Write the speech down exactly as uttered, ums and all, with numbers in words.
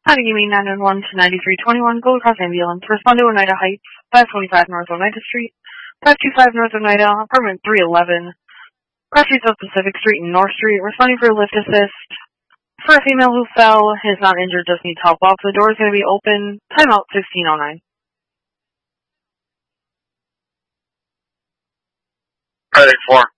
Hi, give me nine one one to ninety-three twenty-one, Gold Cross Ambulance. Respond to Oneida Heights, five twenty-five North Oneida Street, five two five North Oneida, apartment three eleven, Cross Street South Pacific Street and North Street. Responding for lift assist. For a female who fell, is not injured, just needs help off. The door is going to be open. Timeout sixteen oh nine. Credit four.